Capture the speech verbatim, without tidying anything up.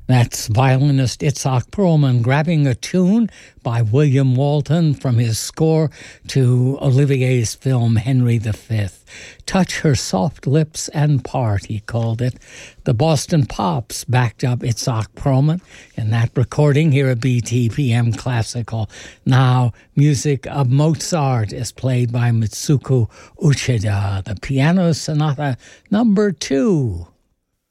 That's violinist Itzhak Perlman grabbing a tune by William Walton from his score to Olivier's film Henry the Fifth. Touch Her Soft Lips and Part, he called it. The Boston Pops backed up Itzhak Perlman in that recording here at B T P M Classical. Now, music of Mozart is played by Mitsuko Uchida, the Piano Sonata number two.